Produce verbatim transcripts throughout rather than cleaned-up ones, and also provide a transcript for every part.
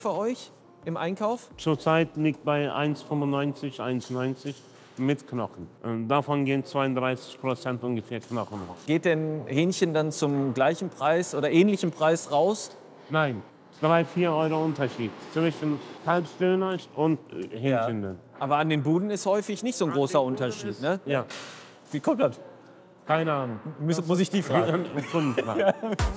für euch im Einkauf? Zurzeit liegt bei eins Komma fünfundneunzig, eins Komma neunzig mit Knochen. Und davon gehen zweiunddreißig Prozent ungefähr Knochen raus. Geht denn Hähnchen dann zum gleichen Preis oder ähnlichen Preis raus? Nein, drei, vier Euro Unterschied zwischen Kalbsdöner und Hähnchendöner. Ja. Aber an den Buden ist häufig nicht so ein großer Unterschied, ne? Ja. Wie kommt das? Keine Ahnung. Muss, muss ich die fragen? Ja.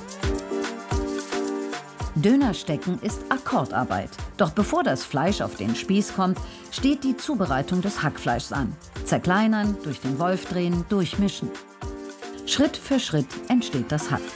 Dönerstecken ist Akkordarbeit. Doch bevor das Fleisch auf den Spieß kommt, steht die Zubereitung des Hackfleischs an. Zerkleinern, durch den Wolf drehen, durchmischen. Schritt für Schritt entsteht das Hack.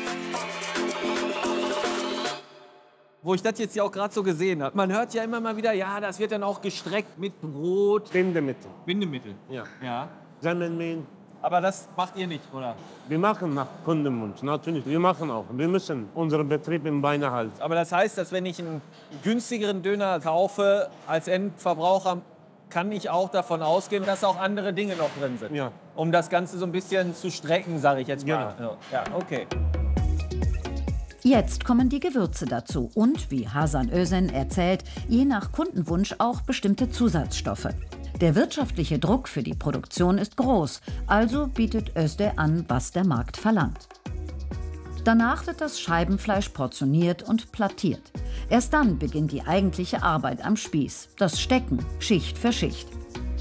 Wo ich das jetzt ja auch gerade so gesehen habe. Man hört ja immer mal wieder, ja, das wird dann auch gestreckt mit Brot. Bindemittel. Bindemittel. Ja. Ja. Semmelmehl. Aber das macht ihr nicht, oder? Wir machen nach Kundenwunsch, natürlich. Wir machen auch. Wir müssen unseren Betrieb im Beine halten. Aber das heißt, dass wenn ich einen günstigeren Döner kaufe als Endverbraucher, kann ich auch davon ausgehen, dass auch andere Dinge noch drin sind. Ja. Um das Ganze so ein bisschen zu strecken, sage ich jetzt mal. Genau. Ja, okay. Jetzt kommen die Gewürze dazu und, wie Hasan Özen erzählt, je nach Kundenwunsch auch bestimmte Zusatzstoffe. Der wirtschaftliche Druck für die Produktion ist groß, also bietet Özde an, was der Markt verlangt. Danach wird das Scheibenfleisch portioniert und plattiert. Erst dann beginnt die eigentliche Arbeit am Spieß, das Stecken, Schicht für Schicht.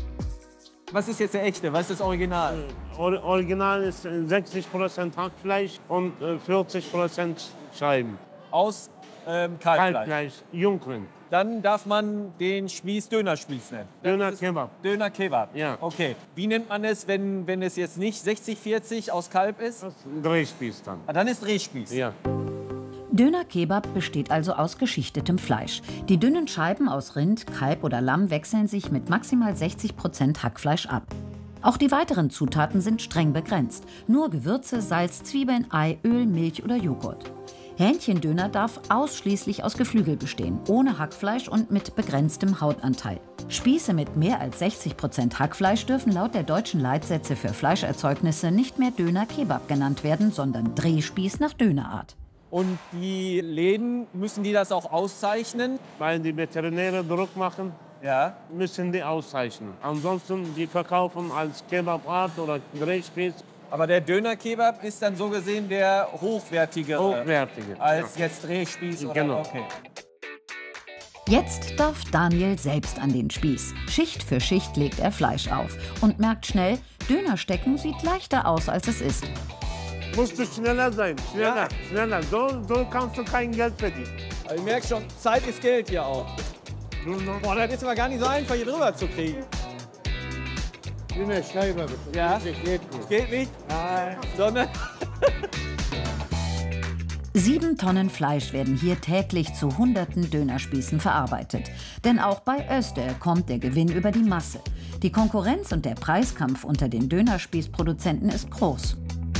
Was ist jetzt der echte? Was ist das Original? Or Original ist sechzig Prozent Hackfleisch und vierzig Prozent Scheiben. Aus ähm, Kalbfleisch. Kalbfleisch, Jungrind. Dann darf man den Spieß Dönerspieß nennen. Döner Kebab. Döner Kebab. Ja. Okay. Wie nennt man es, wenn, wenn es jetzt nicht sechzig vierzig aus Kalb ist? Das ist ein Drehspieß dann. Ah, dann ist Drehspieß. Ja. Döner Kebab besteht also aus geschichtetem Fleisch. Die dünnen Scheiben aus Rind, Kalb oder Lamm wechseln sich mit maximal sechzig Prozent Hackfleisch ab. Auch die weiteren Zutaten sind streng begrenzt. Nur Gewürze, Salz, Zwiebeln, Ei, Öl, Milch oder Joghurt. Hähnchendöner darf ausschließlich aus Geflügel bestehen, ohne Hackfleisch und mit begrenztem Hautanteil. Spieße mit mehr als sechzig Prozent Hackfleisch dürfen laut der deutschen Leitsätze für Fleischerzeugnisse nicht mehr Döner Kebab genannt werden, sondern Drehspieß nach Dönerart. Und die Läden, müssen die das auch auszeichnen? Weil die Veterinäre Druck machen, Ja. müssen die auszeichnen. Ansonsten, die verkaufen als Kebabart oder Drehspieß Aber der Döner-Kebab ist dann so gesehen der hochwertigere hochwertige. als jetzt Drehspieß oder Genau. Okay. Jetzt darf Daniel selbst an den Spieß. Schicht für Schicht legt er Fleisch auf und merkt schnell, Dönerstecken sieht leichter aus, als es ist. Musst du schneller sein, schneller, Ja. schneller. So, so kannst du kein Geld verdienen. Aber ich merke schon, Zeit ist Geld hier auch. Boah, das ist aber gar nicht so einfach, hier drüber zu kriegen. Dünne Scheibe bitte. Ja. Das geht nicht. Geht nicht? Nein. Sondern Sieben Tonnen Fleisch werden hier täglich zu hunderten Dönerspießen verarbeitet. Denn auch bei Özde kommt der Gewinn über die Masse. Die Konkurrenz und der Preiskampf unter den Dönerspießproduzenten ist groß.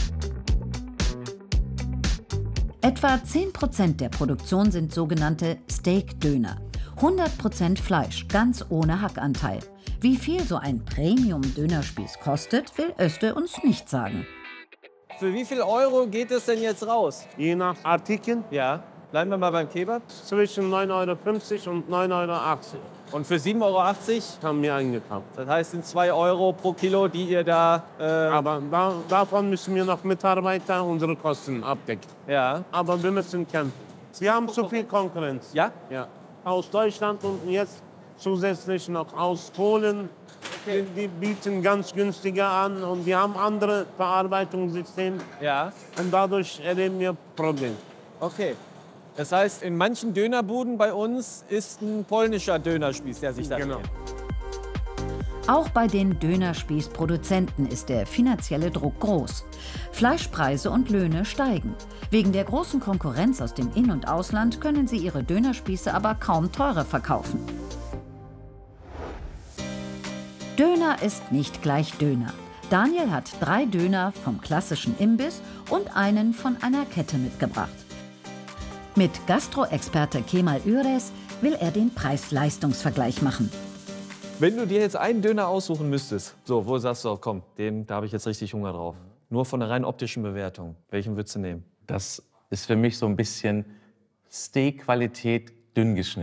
Etwa zehn Prozent der Produktion sind sogenannte Steak-Döner. hundert Prozent Fleisch, ganz ohne Hackanteil. Wie viel so ein Premium-Dönerspieß kostet, will Özde uns nicht sagen. für wie viel Euro geht es denn jetzt raus? Je nach Artikel Ja. Bleiben wir mal beim Kebab. zwischen neun Euro fünfzig und neun Euro achtzig Und für sieben Euro achtzig, haben wir eingekauft. das heißt, sind zwei Euro pro Kilo, die ihr da. Äh, Aber da, davon müssen wir noch Mitarbeiter unsere Kosten abdecken. ja. Aber wir müssen kämpfen. Wir haben zu viel Konkurrenz. Ja? Ja. Aus Deutschland und jetzt zusätzlich noch aus Polen. Die, die bieten ganz günstiger an und wir haben andere Verarbeitungssysteme. Ja. Und dadurch erleben wir Probleme. Okay. Das heißt, in manchen Dönerbuden bei uns ist ein polnischer Dönerspieß, der sich da Genau. steht. Auch bei den Dönerspießproduzenten ist der finanzielle Druck groß. Fleischpreise und Löhne steigen. Wegen der großen Konkurrenz aus dem In- und Ausland können sie ihre Dönerspieße aber kaum teurer verkaufen. Döner ist nicht gleich Döner. Daniel hat drei Döner vom klassischen Imbiss und einen von einer Kette mitgebracht. Mit Gastroexperte Kemal Üres will er den Preis-Leistungs-Vergleich machen. Wenn du dir jetzt einen Döner aussuchen müsstest, so, wo sagst du, komm, den, da habe ich jetzt richtig Hunger drauf. Nur von der rein optischen Bewertung. Welchen würdest du nehmen? Das ist für mich so ein bisschen Steak-Qualität dünn geschnitten.